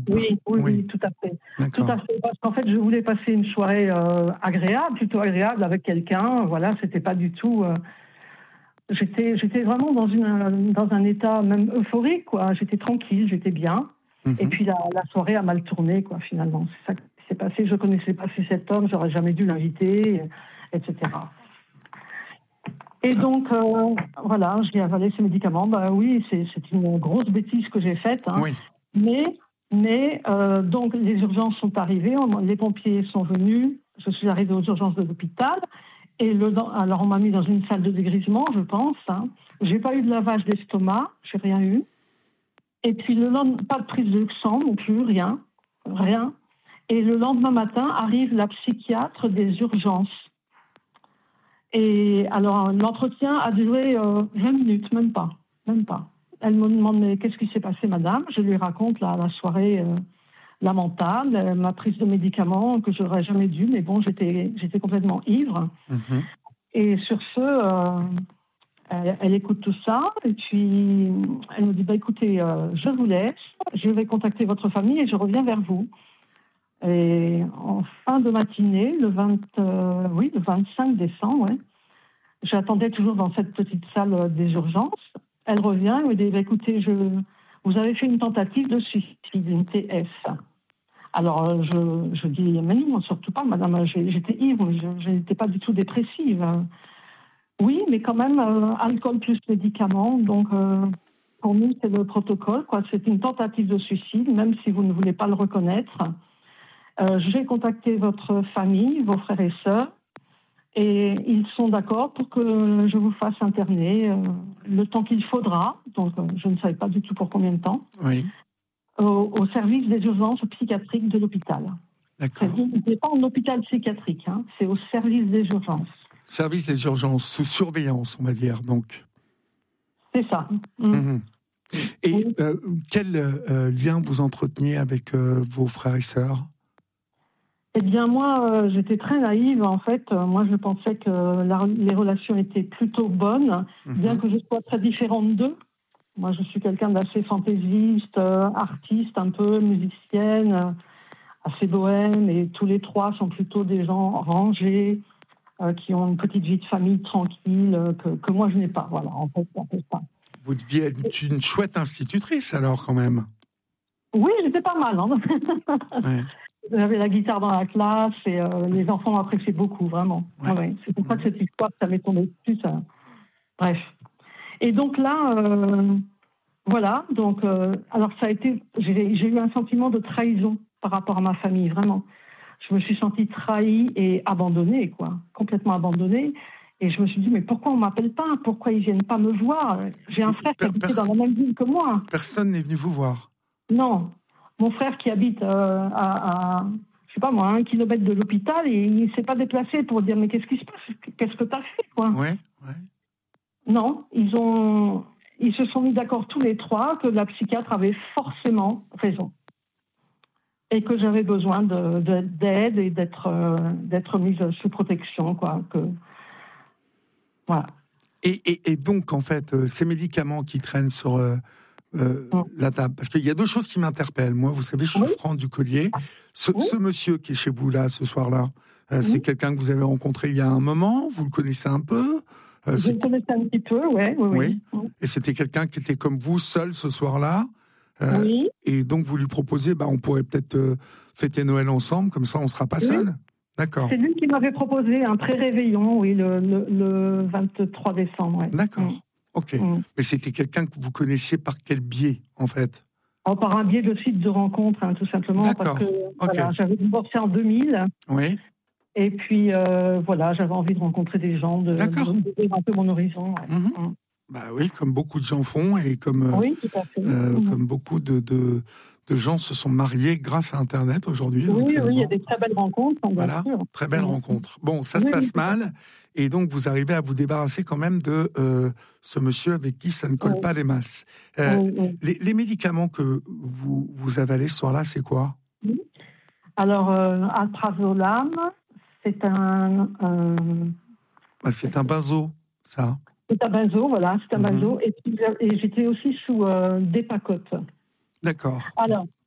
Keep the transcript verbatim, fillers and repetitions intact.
Oui, oui, oui. oui, tout à fait. D'accord. Tout à fait. Parce qu'en fait, je voulais passer une soirée euh, agréable, plutôt agréable avec quelqu'un. Voilà, c'était pas du tout. Euh, j'étais, j'étais vraiment dans une, dans un état même euphorique, quoi. J'étais tranquille, j'étais bien. Mhm. Et puis la, la soirée a mal tourné, quoi. Finalement, c'est ça qui s'est passé. Je connaissais pas cet homme, j'aurais jamais dû l'inviter, et cetera. Et donc, euh, voilà, j'ai avalé ces médicaments. Bah oui, c'est, c'est une grosse bêtise que j'ai faite. Hein. Oui. Mais, mais euh, donc, les urgences sont arrivées, on, les pompiers sont venus. Je suis arrivée aux urgences de l'hôpital. Et le, alors, on m'a mis dans une salle de dégrisement, je pense. Hein. J'ai pas eu de lavage d'estomac, j'ai rien eu. Et puis, le lendemain, pas de prise de sang non plus, rien. Rien. Et le lendemain matin, arrive la psychiatre des urgences. Et alors, l'entretien a duré euh, vingt minutes, même pas, même pas. Elle me demande, mais qu'est-ce qui s'est passé, madame? Je lui raconte la, la soirée euh, lamentable, euh, ma prise de médicaments que j'aurais jamais dû, mais bon, j'étais, j'étais complètement ivre. Mhm. Et sur ce, euh, elle, elle écoute tout ça, et puis elle me dit, bah, écoutez, euh, je vous laisse, je vais contacter votre famille et je reviens vers vous. Et en fin de matinée, le vingt, euh, oui, le vingt-cinq décembre, ouais, j'attendais toujours dans cette petite salle des urgences. Elle revient et me dit, écoutez, je, vous avez fait une tentative de suicide, une T F. Alors, je, je dis, mais non, surtout pas, madame, j'étais ivre, je, je n'étais pas du tout dépressive. Oui, mais quand même, euh, alcool plus médicaments, donc euh, pour nous, c'est le protocole, quoi. C'est une tentative de suicide, même si vous ne voulez pas le reconnaître. Euh, j'ai contacté votre famille, vos frères et sœurs, et ils sont d'accord pour que je vous fasse interner euh, le temps qu'il faudra, donc euh, je ne savais pas du tout pour combien de temps, Oui. au, au service des urgences psychiatriques de l'hôpital. D'accord. Ce n'est pas un hôpital psychiatrique, hein, c'est au service des urgences. Service des urgences, sous surveillance, on va dire, donc. C'est ça. Mmh. Mhm. Et Oui. euh, quel euh, lien vous entreteniez avec euh, vos frères et sœurs? Eh bien, moi, euh, j'étais très naïve, en fait. Euh, moi, je pensais que la, les relations étaient plutôt bonnes, Mhm. bien que je sois très différente d'eux. Moi, je suis quelqu'un d'assez fantaisiste, euh, artiste un peu, musicienne, euh, assez bohème, et tous les trois sont plutôt des gens rangés, euh, qui ont une petite vie de famille tranquille, euh, que, que moi, je n'ai pas. Voilà, en fait, en fait pas. Vous deviez être une chouette institutrice, alors, quand même. Oui, j'étais pas mal. Hein. Ouais. J'avais la guitare dans la classe et euh, les enfants m'appréciaient beaucoup, vraiment. Ouais. Ah ouais. C'est pour ça que cette histoire, ça m'est tombé dessus. Ça... Bref. Et donc là, euh, voilà. Donc, euh, alors ça a été, j'ai, j'ai eu un sentiment de trahison par rapport à ma famille, vraiment. Je me suis sentie trahie et abandonnée, quoi, complètement abandonnée. Et je me suis dit, mais pourquoi on m'appelle pas? Pourquoi ils viennent pas me voir? J'ai un frère Per- qui habitait per- dans la même ville que moi. Personne n'est venu vous voir. Non, mon frère qui habite euh, à, à, je sais pas moi, un kilomètre de l'hôpital, et il s'est pas déplacé pour dire mais qu'est-ce qui se passe, qu'est-ce que t'as fait, quoi. Ouais, ouais. Non, ils ont, ils se sont mis d'accord tous les trois que la psychiatre avait forcément raison et que j'avais besoin de, de, d'aide et d'être, euh, d'être mise sous protection, quoi. Que voilà. Et, et, et donc, en fait, euh, ces médicaments qui traînent sur euh, euh, Mm. la table, parce qu'il y a deux choses qui m'interpellent. Moi, vous savez, je suis Oui. Franck du Collier. Ce, Oui. ce monsieur qui est chez vous, là, ce soir-là, euh, Oui. c'est quelqu'un que vous avez rencontré il y a un moment? Vous le connaissez un peu? euh, Je le connaissais un petit peu, ouais, oui, Oui. oui. Et c'était quelqu'un qui était comme vous, seul ce soir-là. Euh, Oui. Et donc, vous lui proposez, bah, on pourrait peut-être euh, fêter Noël ensemble, comme ça, on ne sera pas Oui. seul. D'accord. C'est lui qui m'avait proposé un pré-réveillon, oui, le, le, le vingt-trois décembre. Ouais. D'accord. Mm. Ok. Mm. Mais c'était quelqu'un que vous connaissiez par quel biais, en fait? Alors, par un biais de site de rencontre, hein, tout simplement, D'accord. parce que Ok. voilà, j'avais divorcé en deux mille, Oui. et puis euh, voilà, j'avais envie de rencontrer des gens, de, D'accord. de, d'ouvrir un peu mon horizon. Ouais. Mhm. Mm. Bah oui, comme beaucoup de gens font, et comme, euh, Oui, tout à fait. euh, Mm. comme beaucoup de, de, de gens se sont mariés grâce à Internet aujourd'hui. donc, Oui, euh, oui, il y a bon. des très belles rencontres, hein, bien Voilà, sûr. très belle Mm. rencontre. Bon, ça Oui, se oui, passe tout à fait. mal, et donc vous arrivez à vous débarrasser quand même de euh, ce monsieur avec qui ça ne colle Oui. pas les masses. Euh, Oui, oui. les, les médicaments que vous, vous avalez ce soir-là, c'est quoi? Mm. Alors, euh, alprazolam, c'est un, un Bah, c'est un benzo, ça. c'est un benzo, voilà, c'est un Mhm. benzo. Et, puis, et j'étais aussi sous euh, des pacotes. D'accord. Alors,